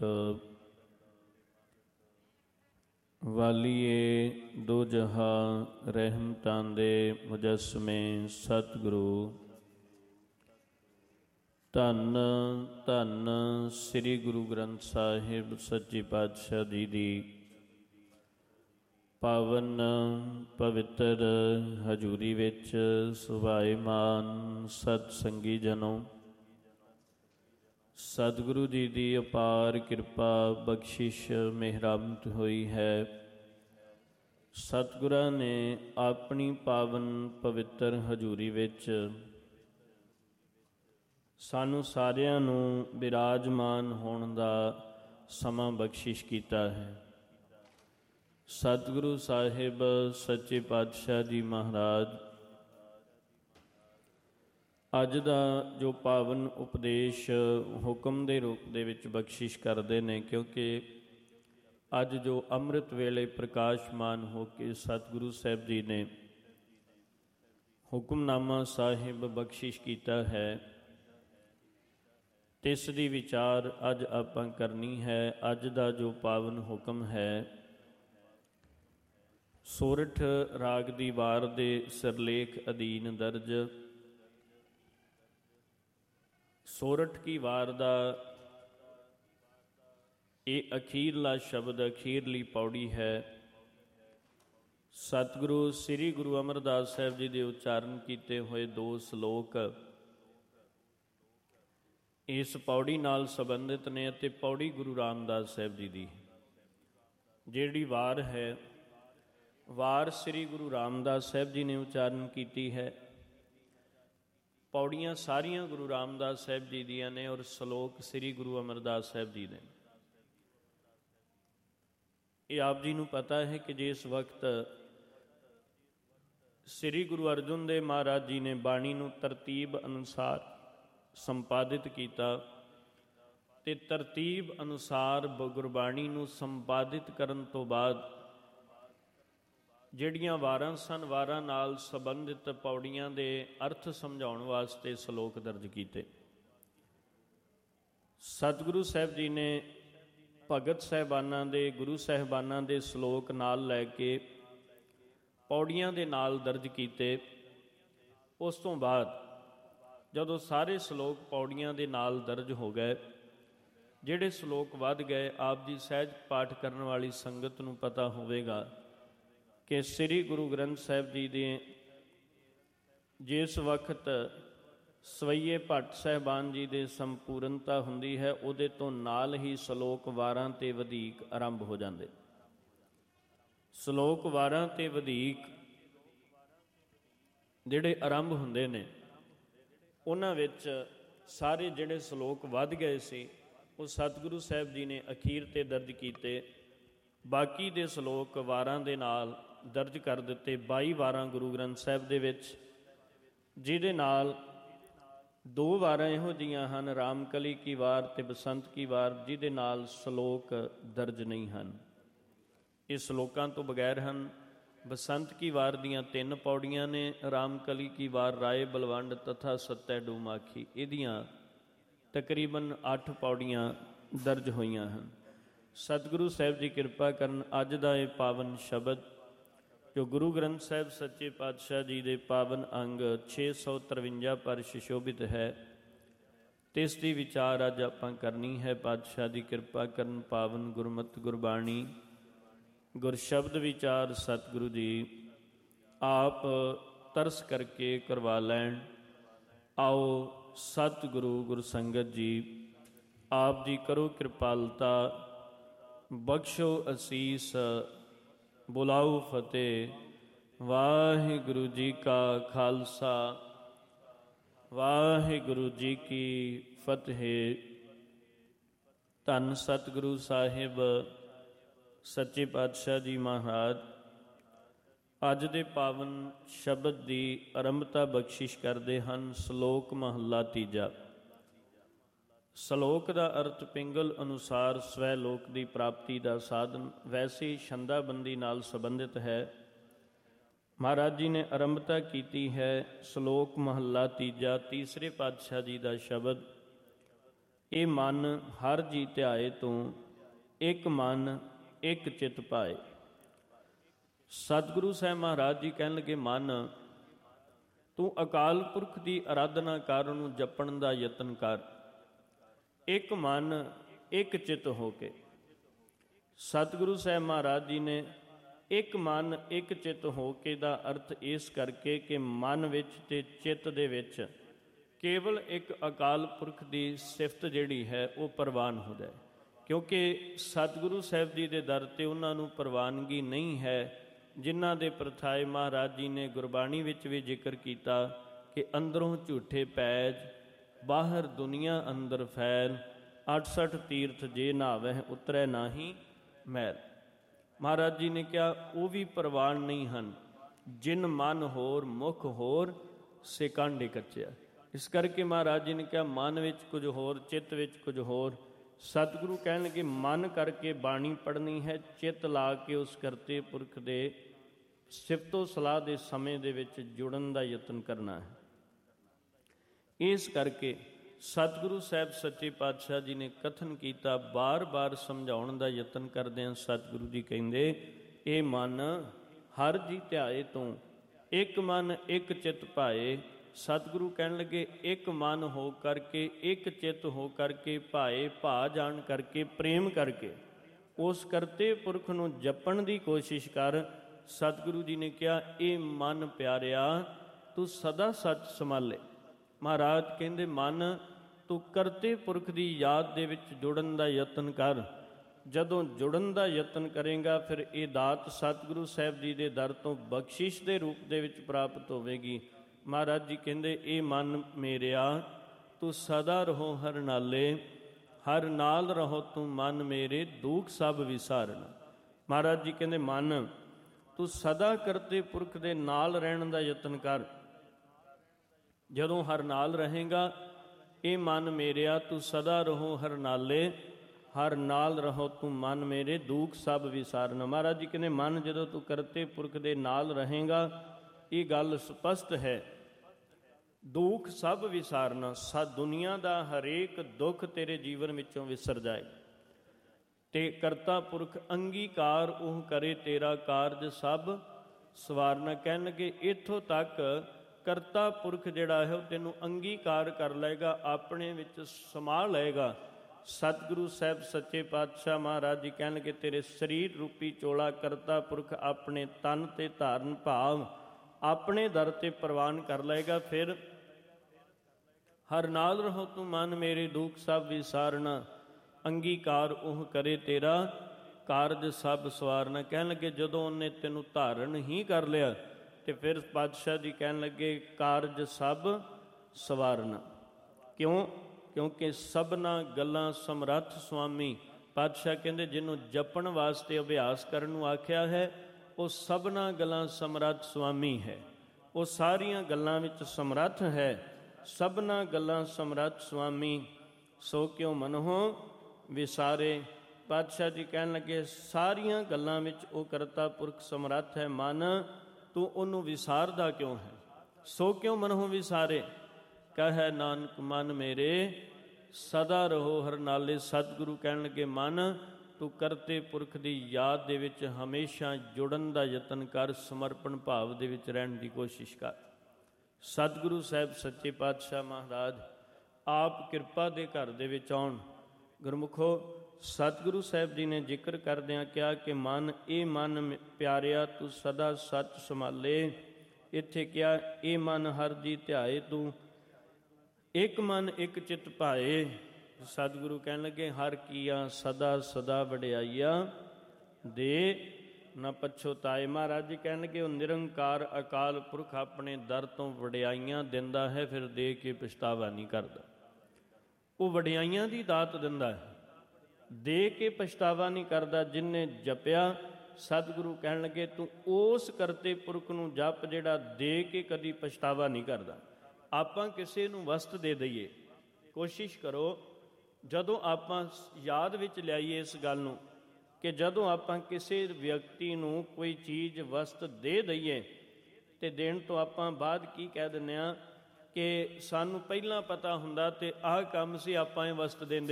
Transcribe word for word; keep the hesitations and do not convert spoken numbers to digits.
ਵਾਲੀਏ ਦੋ ਜਹਾਂ ਰਹਿਮਤਾਂ ਦੇ ਮੁਜੱਸਮੇ ਸਤਿਗੁਰੂ। ਧੰਨ ਧੰਨ ਸ੍ਰੀ ਗੁਰੂ ਗ੍ਰੰਥ ਸਾਹਿਬ ਸੱਚੇ ਪਾਤਸ਼ਾਹ ਜੀ ਦੀ ਪਾਵਨ ਪਵਿੱਤਰ ਹਜ਼ੂਰੀ ਵਿੱਚ ਸੁਭਾਏਮਾਨ ਸਤ ਸੰਗੀ ਜਨੋ, ਸਤਿਗੁਰੂ ਜੀ ਦੀ ਅਪਾਰ ਕਿਰਪਾ ਬਖਸ਼ਿਸ਼ ਮਿਹਰਮਤ ਹੋਈ ਹੈ। ਸਤਿਗੁਰਾਂ ਨੇ ਆਪਣੀ ਪਾਵਨ ਪਵਿੱਤਰ ਹਜ਼ੂਰੀ ਵਿੱਚ ਸਾਨੂੰ ਸਾਰਿਆਂ ਨੂੰ ਬਿਰਾਜਮਾਨ ਹੋਣ ਦਾ ਸਮਾਂ ਬਖਸ਼ਿਸ਼ ਕੀਤਾ ਹੈ। ਸਤਿਗੁਰੂ ਸਾਹਿਬ ਸੱਚੇ ਪਾਤਸ਼ਾਹ ਜੀ ਮਹਾਰਾਜ ਅੱਜ ਦਾ ਜੋ ਪਾਵਨ ਉਪਦੇਸ਼ ਹੁਕਮ ਦੇ ਰੂਪ ਦੇ ਵਿੱਚ ਬਖਸ਼ਿਸ਼ ਕਰਦੇ ਨੇ, ਕਿਉਂਕਿ ਅੱਜ ਜੋ ਅੰਮ੍ਰਿਤ ਵੇਲੇ ਪ੍ਰਕਾਸ਼ਮਾਨ ਹੋ ਕੇ ਸਤਿਗੁਰੂ ਸਾਹਿਬ ਜੀ ਨੇ ਹੁਕਮਨਾਮਾ ਸਾਹਿਬ ਬਖਸ਼ਿਸ਼ ਕੀਤਾ ਹੈ, ਤਿਸ ਦੀ ਵਿਚਾਰ ਅੱਜ ਆਪਾਂ ਕਰਨੀ ਹੈ। ਅੱਜ ਦਾ ਜੋ ਪਾਵਨ ਹੁਕਮ ਹੈ, ਸੋਰਠ ਰਾਗ ਦੀ ਵਾਰ ਦੇ ਸਿਰਲੇਖ ਅਧੀਨ ਦਰਜ ਸੋਰਠ ਕੀ ਵਾਰ ਦਾ ਇਹ ਅਖੀਰਲਾ ਸ਼ਬਦ, ਅਖੀਰਲੀ ਪੌੜੀ ਹੈ। ਸਤਿਗੁਰੂ ਸ੍ਰੀ ਗੁਰੂ ਅਮਰਦਾਸ ਸਾਹਿਬ ਜੀ ਦੇ ਉਚਾਰਨ ਕੀਤੇ ਹੋਏ ਦੋ ਸ਼ਲੋਕ ਇਸ ਪੌੜੀ ਨਾਲ ਸੰਬੰਧਿਤ ਨੇ ਅਤੇ ਪੌੜੀ ਗੁਰੂ ਰਾਮਦਾਸ ਸਾਹਿਬ ਜੀ ਦੀ ਜਿਹੜੀ ਵਾਰ ਹੈ, ਵਾਰ ਸ੍ਰੀ ਗੁਰੂ ਰਾਮਦਾਸ ਸਾਹਿਬ ਜੀ ਨੇ ਉਚਾਰਨ ਕੀਤੀ ਹੈ। ਪੌੜੀਆਂ ਸਾਰੀਆਂ ਗੁਰੂ ਰਾਮਦਾਸ ਸਾਹਿਬ ਜੀ ਦੀਆਂ ਨੇ ਔਰ ਸ਼ਲੋਕ ਸ੍ਰੀ ਗੁਰੂ ਅਮਰਦਾਸ ਸਾਹਿਬ ਜੀ ਨੇ। ਇਹ ਆਪ ਜੀ ਨੂੰ ਪਤਾ ਹੈ ਕਿ ਜਿਸ ਵਕਤ ਸ੍ਰੀ ਗੁਰੂ ਅਰਜਨ ਦੇਵ ਮਹਾਰਾਜ ਜੀ ਨੇ ਬਾਣੀ ਨੂੰ ਤਰਤੀਬ ਅਨੁਸਾਰ ਸੰਪਾਦਿਤ ਕੀਤਾ ਤੇ ਤਰਤੀਬ ਅਨੁਸਾਰ ਗੁਰਬਾਣੀ ਨੂੰ ਸੰਪਾਦਿਤ ਕਰਨ ਤੋਂ ਬਾਅਦ ਜਿਹੜੀਆਂ ਵਾਰਾਂ ਸਨ, ਵਾਰਾਂ ਨਾਲ ਸੰਬੰਧਿਤ ਪੌੜੀਆਂ ਦੇ ਅਰਥ ਸਮਝਾਉਣ ਵਾਸਤੇ ਸ਼ਲੋਕ ਦਰਜ ਕੀਤੇ। ਸਤਿਗੁਰੂ ਸਾਹਿਬ ਜੀ ਨੇ ਭਗਤ ਸਾਹਿਬਾਨਾਂ ਦੇ, ਗੁਰੂ ਸਾਹਿਬਾਨਾਂ ਦੇ ਸ਼ਲੋਕ ਨਾਲ ਲੈ ਕੇ ਪੌੜੀਆਂ ਦੇ ਨਾਲ ਦਰਜ ਕੀਤੇ। ਉਸ ਤੋਂ ਬਾਅਦ ਜਦੋਂ ਸਾਰੇ ਸ਼ਲੋਕ ਪੌੜੀਆਂ ਦੇ ਨਾਲ ਦਰਜ ਹੋ ਗਏ, ਜਿਹੜੇ ਸ਼ਲੋਕ ਵੱਧ ਗਏ, ਆਪ ਜੀ ਸਹਿਜ ਪਾਠ ਕਰਨ ਵਾਲੀ ਸੰਗਤ ਨੂੰ ਪਤਾ ਹੋਵੇਗਾ ਕਿ ਸ੍ਰੀ ਗੁਰੂ ਗ੍ਰੰਥ ਸਾਹਿਬ ਜੀ ਦੇ ਜਿਸ ਵਕਤ ਸਵਈਏ ਭੱਟ ਸਾਹਿਬਾਨ ਜੀ ਦੇ ਸੰਪੂਰਨਤਾ ਹੁੰਦੀ ਹੈ, ਉਹਦੇ ਤੋਂ ਨਾਲ ਹੀ ਸ਼ਲੋਕ ਵਾਰਾਂ ਤੇ ਵਧੀਕ ਆਰੰਭ ਹੋ ਜਾਂਦੇ। ਸ਼ਲੋਕ ਵਾਰਾਂ ਤੇ ਵਧੀਕ ਜਿਹੜੇ ਆਰੰਭ ਹੁੰਦੇ ਨੇ, ਉਹਨਾਂ ਵਿੱਚ ਸਾਰੇ ਜਿਹੜੇ ਸ਼ਲੋਕ ਵੱਧ ਗਏ ਸੀ ਉਹ ਸਤਿਗੁਰੂ ਸਾਹਿਬ ਜੀ ਨੇ ਅਖੀਰ ਤੇ ਦਰਜ ਕੀਤੇ। ਬਾਕੀ ਦੇ ਸ਼ਲੋਕ ਵਾਰਾਂ ਦੇ ਨਾਲ ਦਰਜ ਕਰ ਦਿੱਤੇ। ਬਾਈ ਵਾਰਾਂ ਗੁਰੂ ਗ੍ਰੰਥ ਸਾਹਿਬ ਦੇ ਵਿੱਚ, ਜਿਹਦੇ ਨਾਲ ਦੋ ਵਾਰਾਂ ਇਹੋ ਜਿਹੀਆਂ ਹਨ, ਰਾਮਕਲੀ ਕੀ ਵਾਰ ਤੇ ਬਸੰਤ ਕੀ ਵਾਰ, ਜਿਹਦੇ ਨਾਲ ਸ਼ਲੋਕ ਦਰਜ ਨਹੀਂ ਹਨ। ਇਹ ਸ਼ਲੋਕਾਂ ਤੋਂ ਬਗੈਰ ਹਨ। ਬਸੰਤ ਕੀ ਵਾਰ ਦੀਆਂ ਤਿੰਨ ਪੌੜੀਆਂ ਨੇ, ਰਾਮਕਲੀ ਕੀ ਵਾਰ ਰਾਏ ਬਲਵੰਡ ਤਥਾ ਸੱਤੈ ਡੂਮਾਖੀ, ਇਹਦੀਆਂ ਤਕਰੀਬਨ ਅੱਠ ਪੌੜੀਆਂ ਦਰਜ ਹੋਈਆਂ ਹਨ। ਸਤਿਗੁਰੂ ਸਾਹਿਬ ਜੀ ਕਿਰਪਾ ਕਰਨ, ਅੱਜ ਦਾ ਇਹ ਪਾਵਨ ਸ਼ਬਦ ਜੋ ਗੁਰੂ ਗ੍ਰੰਥ ਸਾਹਿਬ ਸੱਚੇ ਪਾਤਸ਼ਾਹ ਜੀ ਦੇ ਪਾਵਨ ਅੰਗ ਛੇ ਸੌ ਤਰਵੰਜਾ ਪਰ ਸੁਸ਼ੋਭਿਤ ਹੈ, ਤਿਸ ਦੀ ਵਿਚਾਰ ਅੱਜ ਆਪਾਂ ਕਰਨੀ ਹੈ। ਪਾਤਸ਼ਾਹ ਦੀ ਕਿਰਪਾ ਕਰਨ, ਪਾਵਨ ਗੁਰਮਤਿ ਗੁਰਬਾਣੀ ਗੁਰ ਸ਼ਬਦ ਵਿਚਾਰ ਸਤਿਗੁਰੂ ਜੀ ਆਪ ਤਰਸ ਕਰਕੇ ਕਰਵਾ ਲੈਣ। ਆਓ ਸਤਿਗੁਰੂ ਗੁਰ ਸੰਗਤ ਜੀ, ਆਪ ਜੀ ਕਰੋ ਕਿਰਪਾਲਤਾ, ਬਖਸ਼ੋ ਅਸੀਸ, ਬੁਲਾਓ ਫਤਿਹ। ਵਾਹਿਗੁਰੂ ਜੀ ਕਾ ਖਾਲਸਾ, ਵਾਹਿਗੁਰੂ ਜੀ ਕੀ ਫਤਿਹ। ਧੰਨ ਸਤਿਗੁਰੂ ਸਾਹਿਬ ਸੱਚੇ ਪਾਤਸ਼ਾਹ ਜੀ ਮਹਾਰਾਜ ਅੱਜ ਦੇ ਪਾਵਨ ਸ਼ਬਦ ਦੀ ਆਰੰਭਤਾ ਬਖਸ਼ਿਸ਼ ਕਰਦੇ ਹਨ। ਸ਼ਲੋਕ ਮਹੱਲਾ ਤੀਜਾ। ਸ਼ਲੋਕ ਦਾ ਅਰਥ ਪਿੰਗਲ ਅਨੁਸਾਰ ਸਵੈ ਲੋਕ ਦੀ ਪ੍ਰਾਪਤੀ ਦਾ ਸਾਧਨ, ਵੈਸੇ ਛੰਦਾਬੰਦੀ ਨਾਲ ਸੰਬੰਧਿਤ ਹੈ। ਮਹਾਰਾਜ ਜੀ ਨੇ ਆਰੰਭਤਾ ਕੀਤੀ ਹੈ। ਸ਼ਲੋਕ ਮਹੱਲਾ ਤੀਜਾ, ਤੀਸਰੇ ਪਾਤਸ਼ਾਹ ਜੀ ਦਾ ਸ਼ਬਦ। ਇਹ ਮਨ ਹਰ ਜੀ ਧਿਆਏ ਤੂੰ, ਇੱਕ ਮਨ ਇੱਕ ਚਿਤ ਭਾਏ। ਸਤਿਗੁਰੂ ਸਾਹਿਬ ਮਹਾਰਾਜ ਜੀ ਕਹਿਣ ਲੱਗੇ, ਮਨ ਤੂੰ ਅਕਾਲ ਪੁਰਖ ਦੀ ਅਰਾਧਨਾ ਕਰ, ਉਹਨੂੰ ਜਪਣ ਦਾ ਯਤਨ ਕਰ, ਇੱਕ ਮਨ ਇੱਕ ਚਿੱਤ ਹੋ ਕੇ। ਸਤਿਗੁਰੂ ਸਾਹਿਬ ਮਹਾਰਾਜ ਜੀ ਨੇ ਇੱਕ ਮਨ ਇੱਕ ਚਿੱਤ ਹੋ ਕੇ ਦਾ ਅਰਥ ਇਸ ਕਰਕੇ ਕਿ ਮਨ ਵਿੱਚ ਤੇ ਚਿੱਤ ਦੇ ਵਿੱਚ ਕੇਵਲ ਇੱਕ ਅਕਾਲ ਪੁਰਖ ਦੀ ਸਿਫਤ ਜਿਹੜੀ ਹੈ ਉਹ ਪ੍ਰਵਾਨ ਹੋ ਜਾਏ, ਕਿਉਂਕਿ ਸਤਿਗੁਰੂ ਸਾਹਿਬ ਜੀ ਦੇ ਦਰ 'ਤੇ ਉਹਨਾਂ ਨੂੰ ਪ੍ਰਵਾਨਗੀ ਨਹੀਂ ਹੈ, ਜਿਨ੍ਹਾਂ ਦੇ ਪ੍ਰਥਾਏ ਮਹਾਰਾਜ ਜੀ ਨੇ ਗੁਰਬਾਣੀ ਵਿੱਚ ਵੀ ਜ਼ਿਕਰ ਕੀਤਾ ਕਿ ਅੰਦਰੋਂ ਝੂਠੇ ਪੈਜ, ਬਾਹਰ ਦੁਨੀਆ ਅੰਦਰ ਫੈਲ, ਅਠਸਠ ਤੀਰਥ ਜੇ ਨਹਾਵਹਿ ਉਤਰੈ ਨਾਹੀ ਮੈਲ। ਮਹਾਰਾਜ ਜੀ ਨੇ ਕਿਹਾ ਉਹ ਵੀ ਪ੍ਰਵਾਨ ਨਹੀਂ ਹਨ, ਜਿਨ ਮਨ ਹੋਰ ਮੁਖ ਹੋਰ ਸੇ ਕਾਂਢੇ ਕੱਚਿਆ। ਇਸ ਕਰਕੇ ਮਹਾਰਾਜ ਜੀ ਨੇ ਕਿਹਾ ਮਨ ਵਿੱਚ ਕੁਝ ਹੋਰ, ਚਿੱਤ ਵਿੱਚ ਕੁਝ ਹੋਰ। ਸਤਿਗੁਰੂ ਕਹਿਣਗੇ ਮਨ ਕਰਕੇ ਬਾਣੀ ਪੜ੍ਹਨੀ ਹੈ, ਚਿੱਤ ਲਾ ਕੇ ਉਸ ਕਰਤੇ ਪੁਰਖ ਦੇ ਸਿਫਤੋ ਸਲਾਹ ਦੇ ਸਮੇਂ ਦੇ ਵਿੱਚ ਜੁੜਨ ਦਾ ਯਤਨ ਕਰਨਾ ਹੈ। ਇਸ ਕਰਕੇ ਸਤਿਗੁਰੂ ਸਾਹਿਬ ਸੱਚੇ ਪਾਤਸ਼ਾਹ ਜੀ ਨੇ ਕਥਨ ਕੀਤਾ, ਬਾਰ-ਬਾਰ ਸਮਝਾਉਣ ਦਾ ਯਤਨ ਕਰਦੇ ਹਾਂ। ਸਤਿਗੁਰੂ ਜੀ ਕਹਿੰਦੇ ਇਹ ਮਨ ਹਰ ਜੀ ਧਿਆਏ ਤੂੰ, ਇੱਕ ਮਨ ਇੱਕ ਚਿੱਤ ਭਾਏ। ਸਤਿਗੁਰੂ ਕਹਿਣ ਲੱਗੇ ਇੱਕ ਮਨ ਹੋ ਕਰਕੇ, ਇੱਕ ਚਿੱਤ ਹੋ ਕਰਕੇ, ਭਾਏ ਭਾ ਜਾਣ ਕਰਕੇ, ਪ੍ਰੇਮ ਕਰਕੇ ਉਸ ਕਰਤੇ ਪੁਰਖ ਨੂੰ ਜਪਣ ਦੀ ਕੋਸ਼ਿਸ਼ ਕਰ। ਸਤਿਗੁਰੂ ਜੀ ਨੇ ਕਿਹਾ ਇਹ ਮਨ ਪਿਆਰਿਆ ਤੂੰ ਸਦਾ ਸੱਚ ਸੰਭਾਲੇ। ਮਹਾਰਾਜ ਕਹਿੰਦੇ ਮਨ ਤੂੰ ਕਰਤੇ ਪੁਰਖ ਦੀ ਯਾਦ ਦੇ ਵਿੱਚ ਜੁੜਨ ਦਾ ਯਤਨ ਕਰ। ਜਦੋਂ ਜੁੜਨ ਦਾ ਯਤਨ ਕਰੇਗਾ ਫਿਰ ਇਹ ਦਾਤ ਸਤਿਗੁਰੂ ਸਾਹਿਬ ਜੀ ਦੇ ਦਰ ਤੋਂ ਬਖਸ਼ਿਸ਼ ਦੇ ਰੂਪ ਦੇ ਵਿੱਚ ਪ੍ਰਾਪਤ ਹੋਵੇਗੀ। ਮਹਾਰਾਜ ਜੀ ਕਹਿੰਦੇ ਇਹ ਮਨ ਮੇਰਿਆ ਤੂੰ ਸਦਾ ਰਹੋ ਹਰ ਨਾਲੇ, ਹਰ ਨਾਲ ਰਹੋ ਤੂੰ ਮਨ ਮੇਰੇ, ਦੁੱਖ ਸਭ ਵਿਸਾਰਨ। ਮਹਾਰਾਜ ਜੀ ਕਹਿੰਦੇ ਮਨ ਤੂੰ ਸਦਾ ਕਰਤੇ ਪੁਰਖ ਦੇ ਨਾਲ ਰਹਿਣ ਦਾ ਯਤਨ ਕਰ। ਜਦੋਂ ਹਰ ਨਾਲ ਰਹੇਗਾ, ਇਹ ਮਨ ਮੇਰਿਆ ਤੂੰ ਸਦਾ ਰਹੋ ਹਰ ਨਾਲੇ, ਹਰ ਨਾਲ ਰਹੋ ਤੂੰ ਮਨ ਮੇਰੇ, ਦੁੱਖ ਸਭ ਵਿਸਾਰਨ। ਮਹਾਰਾਜ ਜੀ ਕਹਿੰਦੇ ਮਨ ਜਦੋਂ ਤੂੰ ਕਰਤੇ ਪੁਰਖ ਦੇ ਨਾਲ ਰਹੇਗਾ, ਇਹ ਗੱਲ ਸਪਸ਼ਟ ਹੈ, ਦੁੱਖ ਸਭ ਵਿਸਾਰਨਾ, ਸਾ ਦੁਨੀਆ ਦਾ ਹਰੇਕ ਦੁੱਖ ਤੇਰੇ ਜੀਵਨ ਵਿੱਚੋਂ ਵਿਸਰ ਜਾਏ। ਤੇ ਕਰਤਾ ਪੁਰਖ ਅੰਗੀਕਾਰ ਉਹ ਕਰੇ ਤੇਰਾ ਕਾਰਜ ਸਭ ਸਵਾਰਨਾ। ਕਹਿਣ ਲੱਗੇ ਇੱਥੋਂ ਤੱਕ ਕਰਤਾ ਪੁਰਖ ਜਿਹੜਾ ਹੈ ਉਹ ਤੈਨੂੰ ਅੰਗੀਕਾਰ ਕਰ ਲਏਗਾ, ਆਪਣੇ ਵਿੱਚ ਸਮਾ ਲਏਗਾ। ਸਤਿਗੁਰੂ ਸਾਹਿਬ ਸੱਚੇ ਪਾਤਸ਼ਾਹ ਮਹਾਰਾਜ ਜੀ ਕਹਿਣਗੇ ਤੇਰੇ ਸਰੀਰ ਰੂਪੀ ਚੋਲਾ ਕਰਤਾ ਪੁਰਖ ਆਪਣੇ ਤਨ ਤੇ ਧਾਰਨ ਭਾਵ ਆਪਣੇ ਦਰ ਤੇ ਪ੍ਰਵਾਨ ਕਰ ਲਏਗਾ। ਫਿਰ ਹਰ ਨਾਲ ਰਹੋ ਤੂੰ ਮਨ ਮੇਰੇ, ਦੁੱਖ ਸਭ ਵਿਸਾਰਨਾ, ਅੰਗੀਕਾਰ ਉਹ ਕਰੇ ਤੇਰਾ ਕਾਰਜ ਸਭ ਸਵਾਰਨਾ। ਕਹਿਣ ਲੱਗੇ ਜਦੋਂ ਉਹਨੇ ਤੈਨੂੰ ਧਾਰਨ ਹੀ ਕਰ ਲਿਆ ਤੇ ਫਿਰ ਪਾਤਸ਼ਾਹ ਜੀ ਕਹਿਣ ਲੱਗੇ ਕਾਰਜ ਸਭ ਸਵਾਰਨਾ। ਕਿਉਂ? ਕਿਉਂਕਿ ਸਭਨਾ ਗੱਲਾਂ ਸਮਰੱਥ ਸੁਆਮੀ। ਪਾਤਸ਼ਾਹ ਕਹਿੰਦੇ ਜਿਹਨੂੰ ਜਪਣ ਵਾਸਤੇ ਅਭਿਆਸ ਕਰਨ ਨੂੰ ਆਖਿਆ ਹੈ ਉਹ ਸਭਨਾ ਗੱਲਾਂ ਸਮਰੱਥ ਸੁਆਮੀ ਹੈ, ਉਹ ਸਾਰੀਆਂ ਗੱਲਾਂ ਵਿੱਚ ਸਮਰੱਥ ਹੈ। ਸਭਨਾ ਗੱਲਾਂ ਸਮਰੱਥ ਸੁਆਮੀ, ਸੋ ਕਿਉ ਮਨਹੁ ਵਿਸਾਰੇ। ਪਾਤਸ਼ਾਹ ਜੀ ਕਹਿਣ ਲੱਗੇ ਸਾਰੀਆਂ ਗੱਲਾਂ ਵਿੱਚ ਉਹ ਕਰਤਾ ਪੁਰਖ ਸਮਰੱਥ ਹੈ, ਮਨ ਤੂੰ ਉਹਨੂੰ ਵਿਸਾਰਦਾ ਕਿਉਂ ਹੈ? ਸੋ ਕਿਉ ਮਨਹੁ ਵਿਸਾਰੇ, ਕਹੈ ਨਾਨਕ ਮਨ ਮੇਰੇ ਸਦਾ ਰਹੋ ਹਰ ਨਾਲੇ। ਸਤਿਗੁਰੂ ਕਹਿਣ ਲੱਗੇ ਮਨ ਤੂੰ ਕਰਤੇ ਪੁਰਖ ਦੀ ਯਾਦ ਦੇ ਵਿੱਚ ਹਮੇਸ਼ਾ ਜੁੜਨ ਦਾ ਯਤਨ ਕਰ, ਸਮਰਪਣ ਭਾਵ ਦੇ ਵਿੱਚ ਰਹਿਣ ਦੀ ਕੋਸ਼ਿਸ਼ ਕਰ। ਸਤਿਗੁਰੂ ਸਾਹਿਬ ਸੱਚੇ ਪਾਤਸ਼ਾਹ ਮਹਾਰਾਜ ਆਪ ਕਿਰਪਾ ਦੇ ਘਰ ਦੇ ਵਿੱਚ ਆਉਣ। ਗੁਰਮੁਖੋ ਸਤਿਗੁਰੂ ਸਾਹਿਬ ਜੀ ਨੇ ਜ਼ਿਕਰ ਕਰਦਿਆਂ ਕਿਹਾ ਕਿ ਮਨ ਇਹ ਮਨ ਪਿਆਰਿਆ ਤੂੰ ਸਦਾ ਸੱਚ ਸੰਭਾਲੇ। ਇੱਥੇ ਕਿਹਾ ਇਹ ਮਨ ਹਰ ਜੀ ਧਿਆਏ ਤੂੰ, ਇੱਕ ਮਨ ਇੱਕ ਚਿੱਤ ਭਾਏ। ਸਤਿਗੁਰੂ ਕਹਿਣ ਲੱਗੇ ਹਰ ਕੀਆ ਸਦਾ ਸਦਾ ਵਡਿਆਈਆ ਦੇ ਨਾ ਪਛੋਤਾਏ। ਮਹਾਰਾਜ ਜੀ ਕਹਿਣ ਲੱਗੇ ਉਹ ਨਿਰੰਕਾਰ ਅਕਾਲ ਪੁਰਖ ਆਪਣੇ ਦਰ ਤੋਂ ਵਡਿਆਈਆਂ ਦਿੰਦਾ ਹੈ, ਫਿਰ ਦੇ ਕੇ ਪਛਤਾਵਾ ਨਹੀਂ ਕਰਦਾ। ਉਹ ਵਡਿਆਈਆਂ ਦੀ ਦਾਤ ਦਿੰਦਾ ਹੈ, ਦੇ ਕੇ ਪਛਤਾਵਾ ਨਹੀਂ ਕਰਦਾ। ਜਿਹਨੇ ਜਪਿਆ ਸਤਿਗੁਰੂ ਕਹਿਣ ਲੱਗੇ ਤੂੰ ਉਸ ਕਰਤੇ ਪੁਰਖ ਨੂੰ ਜਪ ਜਿਹੜਾ ਦੇ ਕੇ ਕਦੀ ਪਛਤਾਵਾ ਨਹੀਂ ਕਰਦਾ। ਆਪਾਂ ਕਿਸੇ ਨੂੰ ਵਸਤ ਦੇ ਦਈਏ, ਕੋਸ਼ਿਸ਼ ਕਰੋ ਜਦੋਂ ਆਪਾਂ ਯਾਦ ਵਿੱਚ ਲਿਆਈਏ ਇਸ ਗੱਲ ਨੂੰ ਕਿ ਜਦੋਂ ਆਪਾਂ ਕਿਸੇ ਵਿਅਕਤੀ ਨੂੰ ਕੋਈ ਚੀਜ਼ ਵਸਤ ਦੇ ਦਈਏ ਤੇ ਦੇਣ ਤੋਂ ਆਪਾਂ ਬਾਅਦ ਕੀ ਕਹਿ ਦਿੰਦੇ ਹਾਂ ਕਿ ਸਾਨੂੰ ਪਹਿਲਾਂ ਪਤਾ ਹੁੰਦਾ ਤੇ ਆਹ ਕੰਮ ਸੀ ਆਪਾਂ ਇਹ ਵਸਤ ਦਿੰਦੇ